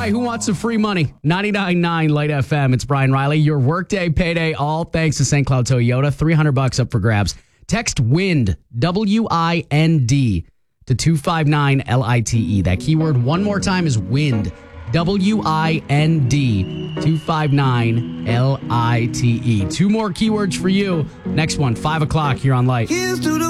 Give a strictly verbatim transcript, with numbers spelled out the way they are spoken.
right. Who wants some free money? ninety-nine point nine Light F M. It's Brian Riley. Your workday payday, all thanks to Saint Cloud Toyota. three hundred bucks up for grabs. Text WIND, W I N D, to two five nine L I T E. That keyword one more time is WIND, W I N D, two five nine L I T E. Two more keywords for you. Next one, five o'clock here on Light. Here's to the